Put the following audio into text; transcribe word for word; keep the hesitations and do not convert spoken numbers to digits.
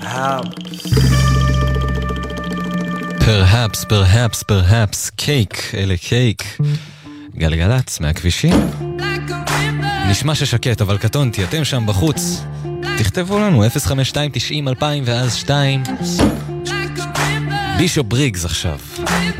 perhaps, perhaps, perhaps, קייק, אלה קייק. גלגלץ מהכבישים. נשמע ששקט, אבל קטונתי, אתם שם בחוץ. תכתבו לנו אפס חמש שתיים תשעים אלפיים ואז שתיים. בישופ בריגס עכשיו.